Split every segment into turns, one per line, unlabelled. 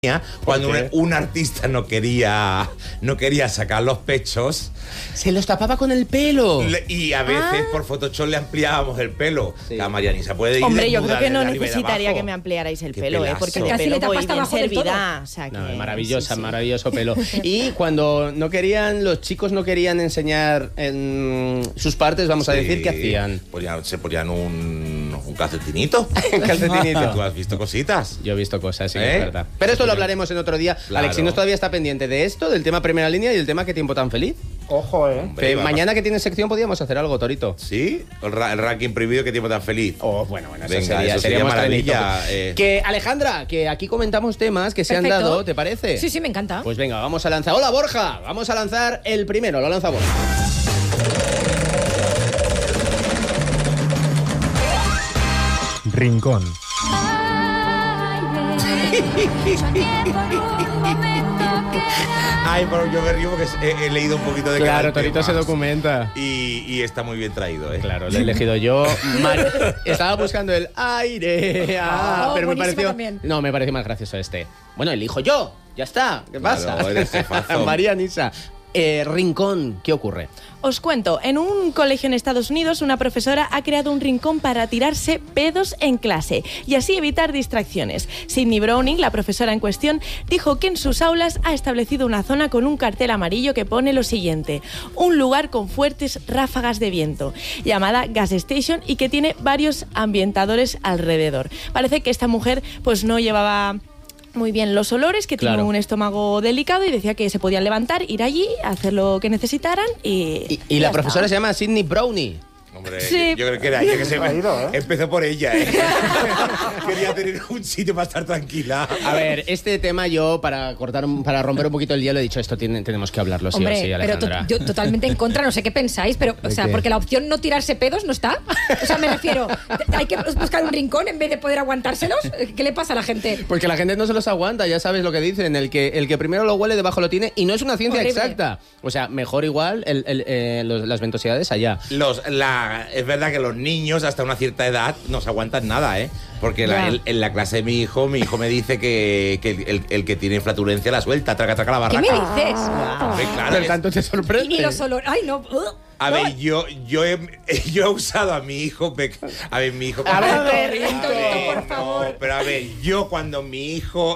Cuando un artista no quería sacar los pechos,
se los tapaba con el pelo.
Y a veces por Photoshop le ampliábamos el pelo.
Sí.
La Marianisa puede ir.
Hombre, yo creo que no
de arriba y de
necesitaría
abajo.
que me ampliarais el
Qué
pelo,
pelazo.
porque
Casi
el pelo
le tapas
voy bien
abajo del todo.
servida. O sea que,
No, maravillosa,
sí.
maravilloso pelo. Y cuando los chicos no querían enseñar sus partes, vamos a decir, ¿qué hacían?
Se ponían un calcetinito.
Un calcetinito.
¿Tú has visto cositas?
Yo he visto cosas, sí,
¿Eh?
es verdad. Pero esto lo hablaremos en otro día.
Claro.
Alexinos todavía está pendiente de esto, del tema Primera Línea y el tema Qué tiempo tan feliz.
Ojo,
Hombre, va a
Mañana que tienes sección podíamos hacer algo, Torito.
¿Sí? El ranking prohibido, Qué tiempo tan feliz.
Oh, bueno, eso
Venga, eso sería
seríamos
maravilla.
Que Alejandra, que aquí comentamos temas que se han
Perfecto.
dado, ¿te parece?
Sí, me encanta.
Pues venga, vamos a lanzar. Hola, Borja. Vamos a lanzar el primero. Lo lanza Borja.
Rincón.
Ay, pero yo me río porque he leído un poquito de cada
Claro, Torito
tema.
se documenta.
Y está muy bien traído, ¿eh?
Claro, lo he elegido yo. Estaba buscando el aire. Pero me
buenísimo
pareció.
también.
No, me parece más gracioso este. Bueno, elijo yo. Ya está. ¿Qué
Claro,
pasa?
eres jefazo.
María Nisa. Rincón, ¿qué ocurre?
Os cuento, en un colegio en Estados Unidos, una profesora ha creado un rincón para tirarse pedos en clase y así evitar distracciones. Sydney Browning, la profesora en cuestión, dijo que en sus aulas ha establecido una zona con un cartel amarillo que pone lo siguiente: un lugar con fuertes ráfagas de viento, llamada Gas Station, y que tiene varios ambientadores alrededor. Parece que esta mujer pues no llevaba muy bien los olores, que
Claro.
tiene un estómago delicado, y decía que se podían levantar, ir allí, hacer lo que necesitaran y
Y
ya
la profesora
está.
se llama Sydney Brownie.
Hombre,
Sí.
yo creo que era ella que se
Traído, ¿eh?
empezó por ella, ¿eh? Quería tener un sitio para estar tranquila.
A ver, este tema yo, para romper un poquito el hielo, he dicho, esto tenemos que hablarlo sí
Hombre,
o sí,
pero
Alejandra.
yo totalmente en contra, no sé qué pensáis, pero, o sea,
qué?
porque la opción no tirarse pedos no está. O sea, me refiero, hay que buscar un rincón en vez de poder aguantárselos. ¿Qué le pasa a la gente?
Porque la gente no se los aguanta, ya sabes lo que dicen, el que primero lo huele, debajo lo tiene, y no es una ciencia
Horrible.
exacta. O sea, mejor igual las ventosidades allá.
Es verdad que los niños hasta una cierta edad no se aguantan nada, ¿eh? Porque en la clase de mi hijo me dice que el que tiene flatulencia la suelta, traca la
¿Qué
barraca.
me dices?
Hombre, claro,
Pero tanto te sorprende.
Y los olores. Ay, no.
a ver, yo he usado a mi hijo. A ver, mi hijo.
A ver,
Torito, por favor.
No, pero a ver, yo cuando mi hijo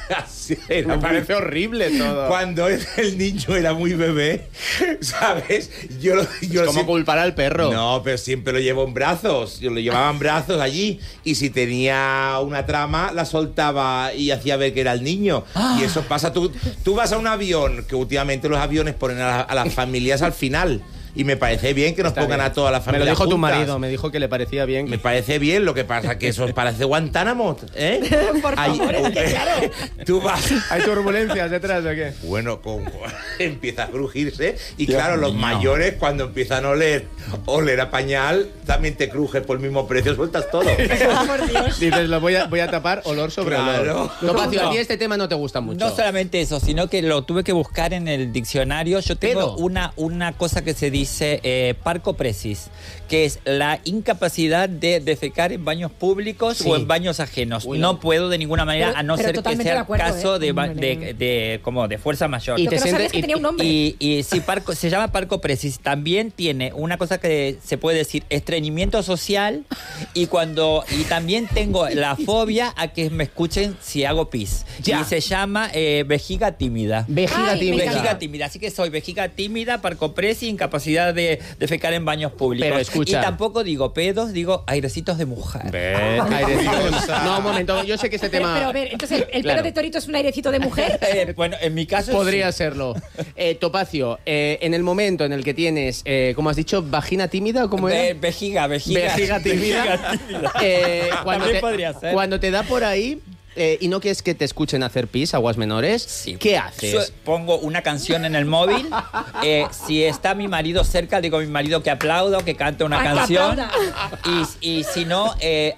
era
Me
muy-
parece horrible todo.
Cuando el niño era muy bebé, ¿sabes? Yo
¿Cómo
siempre-
culpar al perro?
No, pero siempre lo llevo en brazos. Yo lo llevaba en brazos allí. Y si tenía una trama, la soltaba y hacía ver que era el niño. Y eso pasa. Tú vas a un avión, que últimamente los aviones ponen a las familias al final. Y me parece bien que nos
Está
pongan
bien.
a todas las
Me
familias
lo dijo tu
juntas.
marido, me dijo que le parecía bien.
Me parece bien, lo que pasa que eso parece Guantánamo, ¿eh?
Por favor, es que claro.
Tú vas...
¿Hay turbulencias detrás de qué?
Bueno, empieza a crujirse y claro, los mayores cuando empiezan a oler a pañal, también te crujes por el mismo precio, sueltas todo.
Por Dios.
Dices, lo voy a tapar olor sobre
Claro.
olor. Topacio, a ti
No.
este tema no te gusta mucho.
No solamente eso, sino que lo tuve que buscar en el diccionario. Yo tengo
Pedo.
una cosa que se dice parcopresis, que es la incapacidad de defecar en baños públicos
Sí.
o en baños ajenos.
Uy,
no puedo de ninguna manera,
Pero-
a no
pero
ser que
totalmente
sea
de acuerdo,
caso
¿eh?
de fuerza mayor.
Y
Lo
te
que no sabía
sientes-
es que tenía un nombre.
Y sí, se llama parcopresis. También tiene una cosa que se puede decir estreñimiento social y también tengo la fobia a que me escuchen si hago pis.
Ya.
Y se llama vejiga tímida.
Vejiga
Ay, me
tímida.
encanta.
Vejiga tímida, así que soy vejiga tímida, parcopresis, incapacidad de defecar en baños públicos.
Pero escucha.
Y tampoco digo pedos, digo airecitos de mujer.
Airecito de- No, un momento, yo sé que este tema
Pero a ver, entonces, ¿el
Claro.
pelo de Torito es un airecito de mujer?
Bueno, en mi caso
podría
sí.
serlo. Topacio, en el momento en el que tienes, ¿cómo has dicho? ¿Vagina tímida o cómo era?
Vejiga
Vejiga tímida.
Vejiga tímida. También podría ser.
Cuando te da por ahí y no quieres que te escuchen hacer pis, aguas menores,
Sí.
¿qué haces?
Pongo una canción en el móvil. Si está mi marido cerca, digo a mi marido que aplaudo, que cante una
Ay, que
canción.
aplauda.
Y si no,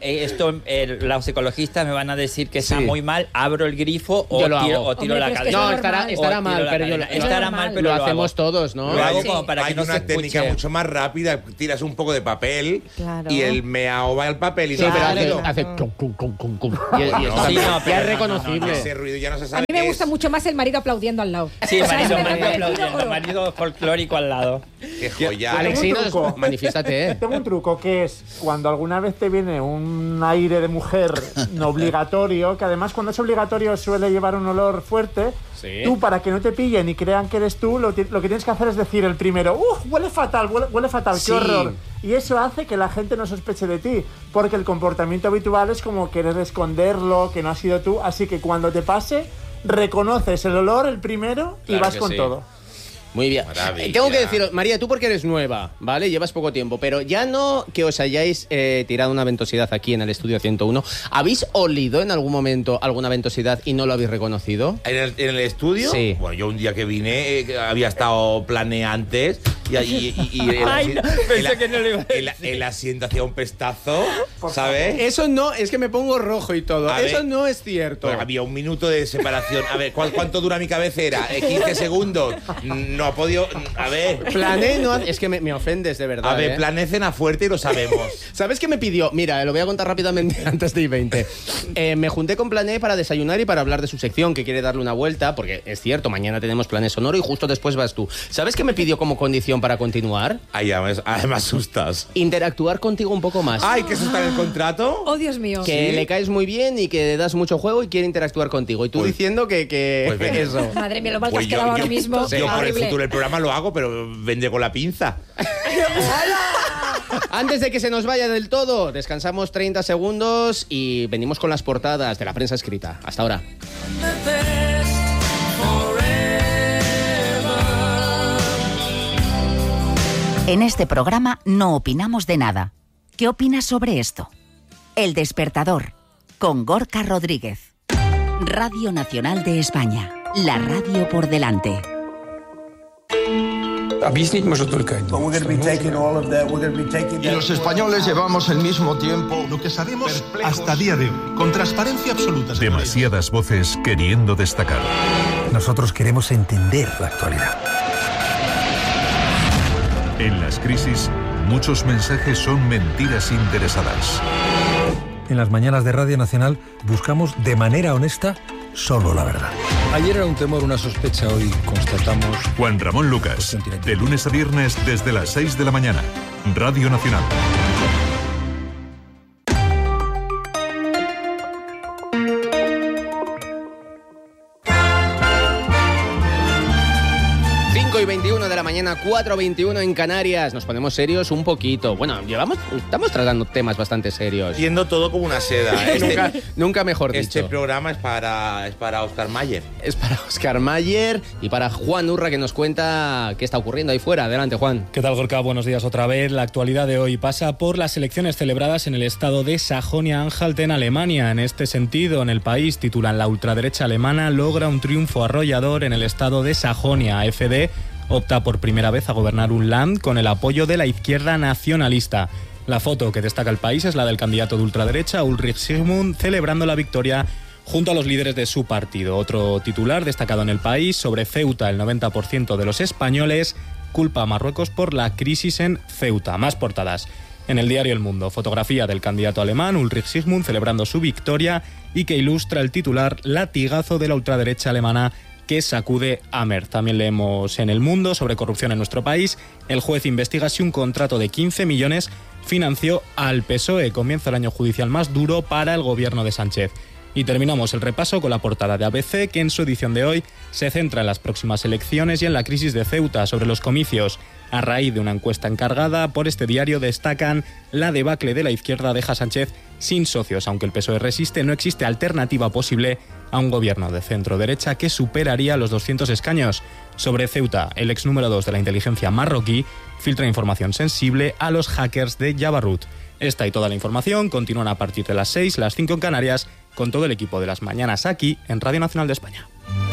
los ecologistas me van a decir que está
Sí.
muy mal. Abro el grifo
Yo lo hago.
o tiro
Hombre,
la
pero es que
cadena.
eso
No,
es
estará,
normal.
estará
O
mal,
tiro la
pero
cadena.
yo
Estará
normal.
mal, pero
lo
lo
hacemos
hago.
todos, ¿no?
Lo hago
Sí.
como para
Hay
que no
una
se
técnica
escuche.
mucho más rápida, tiras un poco de papel
Claro.
y el meao va al papel y
Sí,
no
pero
sale.
hace cum, cum, cum, cum, cum. Y
No,
está
Sí,
bien.
No,
ya es
no,
reconocible.
Ese ruido ya no se
A
sabe.
mí me
qué
gusta
es.
mucho más el marido aplaudiendo al lado.
Sí,
O sea,
marido,
es
marido
verdad,
aplaudiendo,
oro.
marido folclórico al lado.
Qué joya.
Alexinos,
Tengo un truco.
manifiéstate, ¿eh?
Tengo un truco que es cuando alguna vez te viene un aire de mujer no obligatorio, que además cuando es obligatorio suele llevar un olor fuerte.
Sí.
Tú, para que no te pillen y crean que eres tú, lo que tienes que hacer es decir el primero, huele fatal, huele fatal,
Sí.
qué horror. Y eso hace que la gente no sospeche de ti, porque el comportamiento habitual es como querer esconderlo, que no has sido tú. Así que cuando te pase, reconoces el olor el primero y
Claro
vas
que
con
sí.
todo.
Muy bien.
Maravilla.
Tengo que deciros, María, tú porque eres nueva, ¿vale? Llevas poco tiempo, pero ya no que os hayáis tirado una ventosidad aquí en el estudio 101. ¿Habéis olido en algún momento alguna ventosidad y no lo habéis reconocido?
¿En el estudio?
Sí.
Bueno, yo un día que vine había estado antes y
Ay, no, pensé que no lo iba a decir.
el asiento hacía un pestazo, ¿sabes?
Eso no, es que me pongo rojo y todo.
A
Eso
ver,
no es cierto.
Pues había un minuto de separación. A ver, ¿cuánto dura mi cabecera? 15 segundos. No ha podido. A ver.
Plané no hace- es que me ofendes de verdad.
A ver,
¿eh?
Plané cena fuerte y lo sabemos.
¿Sabes qué me pidió? Mira, lo voy a contar rápidamente antes de I-20. Me junté con Plané para desayunar y para hablar de su sección, que quiere darle una vuelta, porque es cierto, mañana tenemos Plané Sonoro y justo después vas tú. ¿Sabes qué me pidió como condición para continuar?
Ay, ya me asustas.
Interactuar contigo un poco más.
Ay, ¿que eso está en el contrato?
Oh, Dios mío.
Que
¿sí?
le caes muy bien y que das mucho juego y quiere interactuar contigo. Y tú
Pues-
diciendo que
pues venga.
eso.
Madre mía, lo mal que
Pues
has quedado ahora mismo.
yo por el
Horrible.
futuro del programa lo hago, pero vende con la pinza.
Antes de que se nos vaya del todo, descansamos 30 segundos y venimos con las portadas de la prensa escrita. Hasta ahora.
En este programa no opinamos de nada. ¿Qué opinas sobre esto? El Despertador, con Gorka Rodríguez. Radio Nacional de España. La radio por delante.
Объяснить может только один.
Y los españoles llevamos el mismo tiempo.
Lo que sabemos hasta día de hoy, con transparencia absoluta. señorías.
Demasiadas voces queriendo destacar.
Nosotros queremos entender la actualidad.
En las crisis, muchos mensajes son mentiras interesadas.
En las mañanas de Radio Nacional buscamos de manera honesta solo la verdad.
Ayer era un temor, una sospecha, hoy constatamos...
Juan Ramón Lucas, de lunes a viernes desde las 6 de la mañana. Radio Nacional.
Y 21 de la mañana, 4:21 en Canarias. Nos ponemos serios un poquito. Bueno, estamos tratando temas bastante serios.
Yendo todo como una seda.
Nunca mejor dicho.
Este programa es para Oscar Mayer.
Es para Oscar Mayer y para Juan Urra, que nos cuenta qué está ocurriendo ahí fuera. Adelante, Juan.
¿Qué tal, Gorka? Buenos días otra vez. La actualidad de hoy pasa por las elecciones celebradas en el estado de Sajonia-Anhalt en Alemania. En este sentido, en el país, titulan: la ultraderecha alemana logra un triunfo arrollador en el estado de Sajonia. AfD opta por primera vez a gobernar un Land con el apoyo de la izquierda nacionalista. La foto que destaca el país es la del candidato de ultraderecha, Ulrich Sigmund, celebrando la victoria junto a los líderes de su partido. Otro titular destacado en el país: sobre Ceuta, el 90% de los españoles culpa a Marruecos por la crisis en Ceuta. Más portadas. En el diario El Mundo, fotografía del candidato alemán Ulrich Sigmund celebrando su victoria y que ilustra el titular: latigazo de la ultraderecha alemana que sacude a Merz. También leemos en El Mundo sobre corrupción en nuestro país. El juez investiga si un contrato de 15 millones financió al PSOE. Comienza el año judicial más duro para el gobierno de Sánchez. Y terminamos el repaso con la portada de ABC, que en su edición de hoy se centra en las próximas elecciones y en la crisis de Ceuta. Sobre los comicios, a raíz de una encuesta encargada por este diario, destacan: la debacle de la izquierda deja a Sánchez sin socios. Aunque el PSOE resiste, no existe alternativa posible a un gobierno de centro-derecha que superaría los 200 escaños. Sobre Ceuta, el ex número 2 de la inteligencia marroquí filtra información sensible a los hackers de Jabarut. Esta y toda la información continúan a partir de las 6, las 5 en Canarias, con todo el equipo de las mañanas aquí en Radio Nacional de España.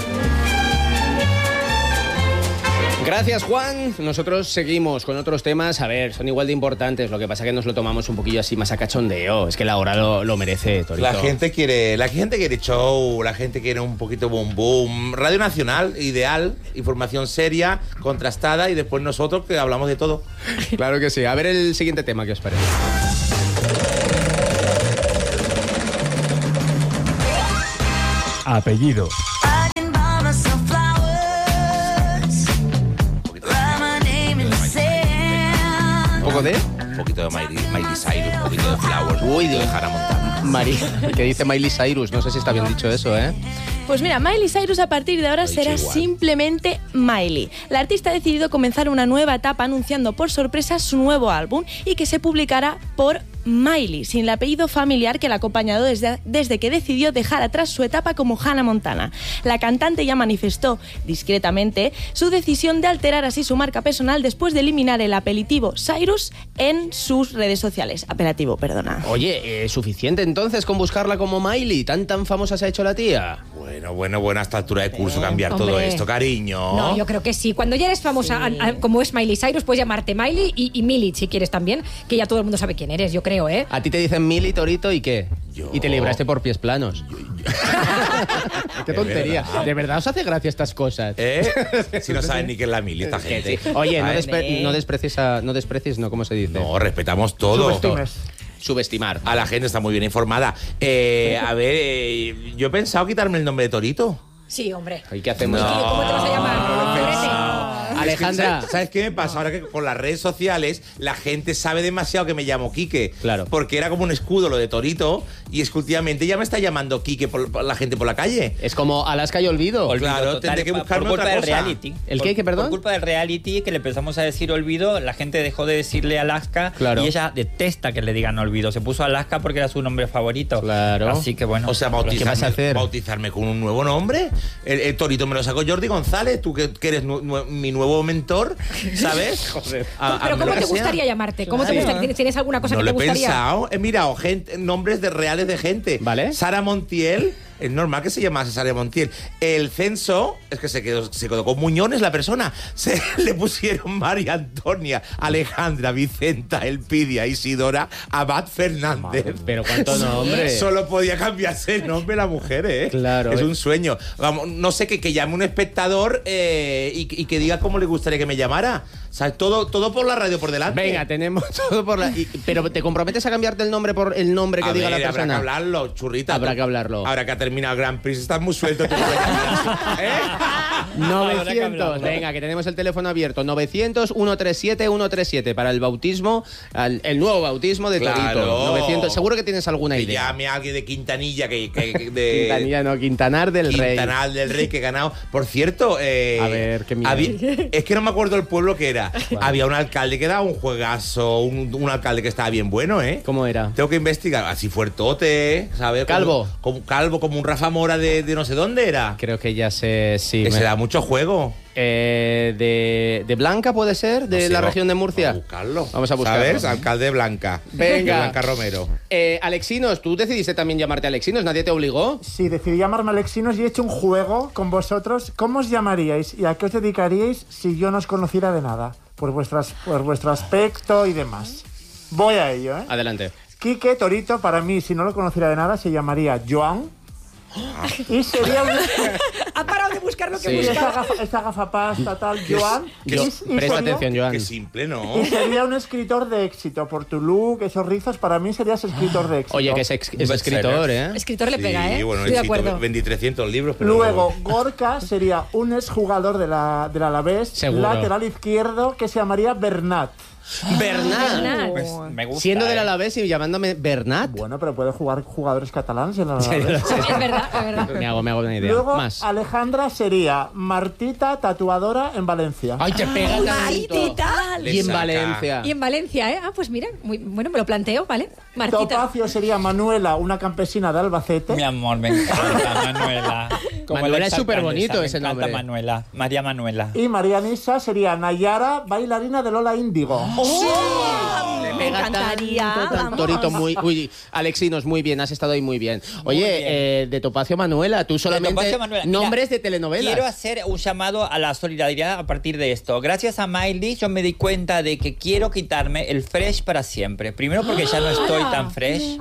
Gracias, Juan. Nosotros seguimos con otros temas. A ver, son igual de importantes. Lo que pasa es que nos lo tomamos un poquillo así más a cachondeo. Es que la hora lo merece, Torito.
La gente quiere show, la gente quiere un poquito boom boom. Radio Nacional, ideal, información seria, contrastada, y después nosotros que hablamos de todo.
Claro que sí. A ver el siguiente tema, ¿qué os parece?
apellido.
¿Un poco de?
Un poquito de Miley Cyrus, un poquito de Flowers, un poquito de Hannah Montana.
Que dice Miley Cyrus, no sé si está bien dicho eso, ¿eh?
Pues mira, Miley Cyrus a partir de ahora será simplemente Miley. La artista ha decidido comenzar una nueva etapa anunciando por sorpresa su nuevo álbum y que se publicará por Miley, sin el apellido familiar que la ha acompañado desde que decidió dejar atrás su etapa como Hannah Montana. La cantante ya manifestó discretamente su decisión de alterar así su marca personal después de eliminar el apelativo Cyrus en sus redes sociales. Apelativo, perdona.
Oye, ¿suficiente entonces con buscarla como Miley? ¿Tan famosa se ha hecho la tía?
Bueno, a esta altura de curso cambiar todo esto, cariño.
No, yo creo que sí. Cuando ya eres famosa, como es Miley Cyrus, puedes llamarte Miley y Miley, si quieres también, que ya todo el mundo sabe quién eres, yo creo, ¿eh?
A ti te dicen Miley, Torito, ¿y qué? Y te libraste por pies planos. Qué tontería. ¿De verdad os hace gracia estas cosas?
Si no saben ni qué es la Miley, esta gente.
Sí. Oye, no desprecies, ¿cómo se dice?
No, respetamos todo.
Subestimar.
A la gente está muy bien informada. A ver, yo he pensado quitarme el nombre de Torito.
Sí, hombre.
¿Y qué hacemos?
¿Cómo te vas a llamar?
Alejandra.
¿Sabes qué me pasa? Ahora que por las redes sociales la gente sabe demasiado que me llamo Quique.
Claro.
Porque era como un escudo lo de Torito y es que últimamente ya me está llamando Quique por la gente por la calle.
Es como Alaska y Olvido.
Claro, tendré que buscarme
por culpa
otra
del
cosa.
reality.
¿El qué, perdón?
Por culpa del reality que le empezamos a decir Olvido, la gente dejó de decirle Alaska y ella detesta que le digan Olvido. Se puso Alaska porque era su nombre favorito.
Claro.
Así que bueno.
O sea,
¿qué vas a hacer?
bautizarme con un nuevo nombre. El Torito me lo sacó Jordi González, tú que eres mi nuevo mentor, ¿sabes?
Joder.
Pero ¿cómo te gustaría llamarte? ¿Cómo te gustaría? ¿Tienes alguna cosa que te gustaría?
No lo he pensado. He mirado nombres reales de gente.
¿Vale?
Sara Montiel. Es normal que se llamase Sara Montiel. El censo, es que se quedó con muñones la persona. Se le pusieron María Antonia, Alejandra, Vicenta, Elpidia, Isidora, Abad Fernández.
Pero cuánto nombre.
Solo podía cambiarse el nombre la mujer, ¿eh?
Claro.
Es un sueño. Vamos, no sé, que llame un espectador y que diga cómo le gustaría que me llamara. O sea, todo por la radio por delante.
Venga, tenemos todo por la... pero ¿te comprometes a cambiarte el nombre por el nombre que diga la persona?
Habrá que hablarlo, churrita.
Habrá que hablarlo.
Ahora que ha terminado el Grand Prix, estás muy suelto.
900, venga, que tenemos el teléfono abierto. 900-137-137 para el bautismo, el nuevo bautismo de Torito. 900, seguro que tienes alguna idea.
Que llame a alguien de Quintanilla, de
Quintanilla, no, Quintanar del Rey.
Quintanar del Rey, que ha ganado. Por cierto,
a ver, qué miedo.
Es que no me acuerdo el pueblo que era. Había un alcalde que daba un juegazo, un alcalde que estaba bien bueno, ¿eh?
¿Cómo era?
Tengo que investigar. Así fuertote, ¿sabes?
Calvo.
Como un Rafa Mora de no sé dónde era.
Creo que ya sé, sí.
Ese da mucho juego.
De Blanca, ¿puede ser? ¿De la región de Murcia?
Vamos a buscarlo.
Vamos a buscarlo.
¿Sabes? Alcalde Blanca.
Venga.
Blanca Romero.
Alexinos, ¿tú decidiste también llamarte Alexinos? ¿Nadie te obligó?
Sí, decidí llamarme Alexinos y he hecho un juego con vosotros. ¿Cómo os llamaríais y a qué os dedicaríais si yo no os conociera de nada? Por vuestro aspecto y demás. Voy a ello, ¿eh?
Adelante.
Quique Torito, para mí, si no lo conociera de nada, se llamaría Joan. Y sería
Ha parado de buscar lo que
sí.
buscaba.
Esta gafapasta tal, Joan.
Presta atención, Joan.
Qué simple, ¿no?
Y sería un escritor de éxito. Por tu look, esos rizos, para mí serías escritor de éxito.
Oye, que es escritor, ¿eh?
Escritor le pega, ¿eh?
Bueno,
estoy de acuerdo.
Vendí 300 libros. Pero
luego, Gorka sería un exjugador del Alavés,
seguro.
Lateral izquierdo, que se llamaría Bernat.
Bernat.
Pues me gusta,
siendo del Alavés y llamándome Bernat.
Bueno, pero puede jugar jugadores catalanes en el Alavés.
Sí, es verdad.
Me hago una idea.
Luego,
más.
Alejandra sería Martita, tatuadora en Valencia.
¡Ay, te pega tanto!
Martita.
Y en Valencia.
Y en Valencia, ¿eh? Ah, pues mira, muy bueno, me lo planteo, ¿vale? Martita.
Topacio sería Manuela, una campesina de Albacete.
Mi amor, me encanta Manuela.
Manuela es súper bonito ese nombre.
Me encanta Manuela, María Manuela.
Y María Nisa sería Nayara, bailarina de Lola Índigo.
Me encantaría.
Tanto, Torito, Alexinos, muy bien, has estado ahí muy bien. Oye, de Topacio Manuela, tú solamente nombres de telenovelas.
Quiero hacer un llamado a la solidaridad a partir de esto. Gracias a Miley yo me di cuenta de que quiero quitarme el fresh para siempre. Primero porque ya no estoy tan fresh.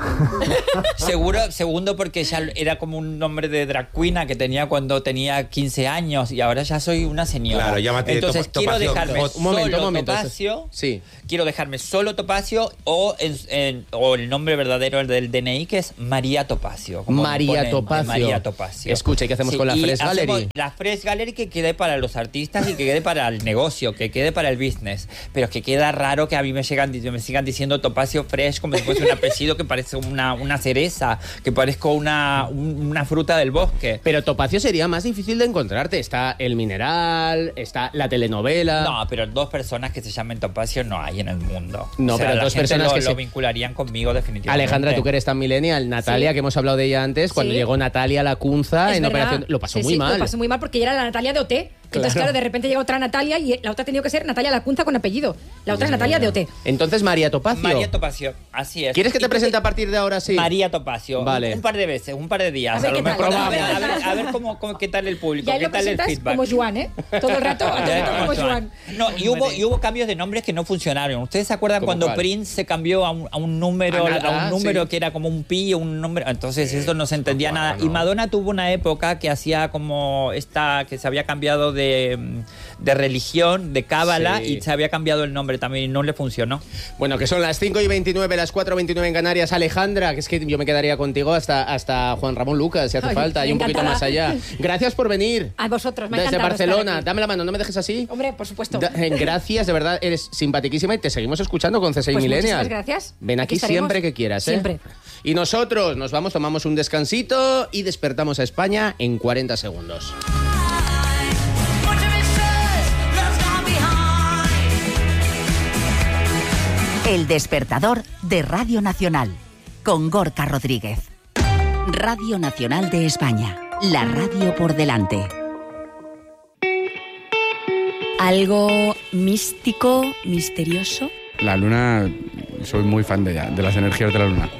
Segundo porque ya era como un nombre de drag queen que tenía cuando tenía 15 años y ahora ya soy una señora.
Claro, llámate.
Entonces quiero dejarme
un momento.
Topacio.
Sí.
Quiero dejarme solo Topacio Topacio o el nombre verdadero del DNI, que es María Topacio.
María Topacio.
María Topacio.
Escucha, ¿y qué hacemos con la Fresh Gallery?
La Fresh Gallery que quede para los artistas y que quede para el negocio, que quede para el business. Pero es que queda raro que a mí me sigan diciendo Topacio Fresh como si fuese un apellido que parece una cereza, que parezca una fruta del bosque.
Pero Topacio sería más difícil de encontrarte. Está el mineral, está la telenovela.
No, pero 2 personas que se llamen Topacio no hay en el mundo.
No, pero 2 personas que
lo vincularían conmigo definitivamente.
Alejandra, tú que eres tan millennial, Natalia, que hemos hablado de ella antes, cuando llegó Natalia Lacunza en Operación, lo pasó muy mal.
Lo pasó muy mal porque ella era la Natalia de OT. Entonces, claro, de repente llega otra Natalia y la otra ha tenido que ser Natalia Lacunza con apellido. La otra es Natalia de OT.
Entonces, María Topacio.
María Topacio, así es.
¿Quieres que te presente a partir de ahora, sí?
María Topacio.
Vale.
Un par de veces, un par de días.
A ver qué tal.
A ver qué tal el público,
Ya
qué
lo
tal el
presentas
feedback.
como Joan, ¿eh? Todo el rato como Joan.
No, y hubo cambios de nombres que no funcionaron. ¿Ustedes se acuerdan cuando
cuál?
Prince se cambió a un número, que era como un pi, un número? Entonces eso no se entendía nada. No. Y Madonna tuvo una época que hacía como que se había cambiado de religión, de cábala, y se había cambiado el nombre también y no le funcionó.
Bueno, que son las 5:29, las 4:29 en Canarias. Alejandra, que es que yo me quedaría contigo hasta Juan Ramón Lucas, si hace falta, y un poquito más allá. Gracias por venir.
A vosotros, me
desde Barcelona. Dame la mano, no me dejes así.
Hombre, por supuesto.
Gracias, de verdad, eres simpaticísima y te seguimos escuchando con C6
pues
Millennial.
Muchas gracias.
Ven aquí siempre que quieras,
Siempre.
Y nosotros nos vamos, tomamos un descansito y despertamos a España en 40 segundos.
El despertador de Radio Nacional, con Gorka Rodríguez. Radio Nacional de España, la radio por delante.
Algo místico, misterioso.
La luna, soy muy fan de las energías de la luna.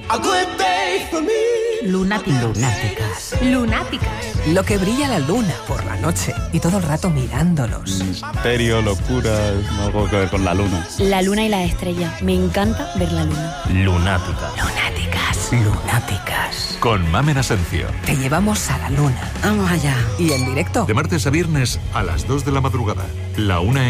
Lunáticas. Lo que brilla la luna por la noche y todo el rato mirándolos.
Misterio, locura, algo que ver con la luna.
La luna y las estrellas. Me encanta ver la luna.
Lunáticas. Con Mamen Asencio.
Te llevamos a la luna. Vamos allá. Y en directo.
De martes a viernes a las 2 de la madrugada. La 1